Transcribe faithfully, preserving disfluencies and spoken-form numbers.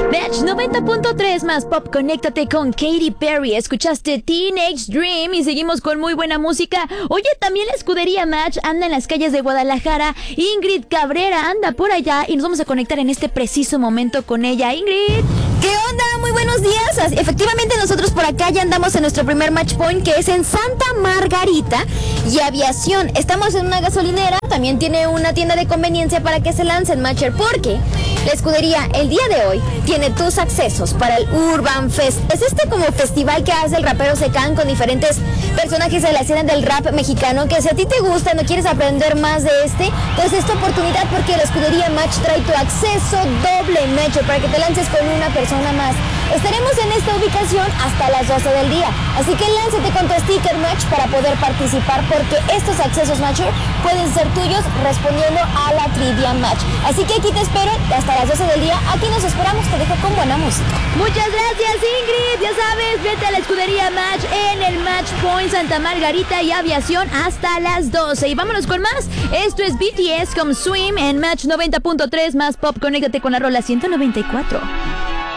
Match noventa punto tres más pop, conéctate con Katy Perry. Escuchaste Teenage Dream y seguimos con muy buena música. Oye, también la escudería Match anda en las calles de Guadalajara. Ingrid Cabrera anda por allá y nos vamos a conectar en este preciso momento con ella. Ingrid. ¿Qué onda? Muy buenos días. Efectivamente, nosotros por acá ya andamos en nuestro primer match point, que es en Santa Margarita y Aviación. Estamos en una gasolinera, también tiene una tienda de conveniencia para que se lancen, matcher, porque la escudería el día de hoy tiene tus accesos para el Urban Fest. Es este como festival que hace el rapero Secán con diferentes personajes de la escena del rap mexicano, que si a ti te gusta, no quieres aprender más de este, pues esta oportunidad, porque la escudería Match trae tu acceso doble, matcher, para que te lances con una persona más. Estaremos en esta ubicación hasta las doce del día, así que lánzate con tu sticker match para poder participar, porque estos accesos, matcher, pueden ser tuyos respondiendo a la trivia match. Así que aquí te espero hasta las doce del día. Aquí nos esperamos, te dejo con buena música. Muchas gracias, Ingrid. Ya sabes, vete a la escudería Match en el Match Point Santa Margarita y Aviación hasta las doce. Y vámonos con más. Esto es B T S con Swim en Match noventa punto tres más pop. Conéctate con la rola ciento noventa y cuatro.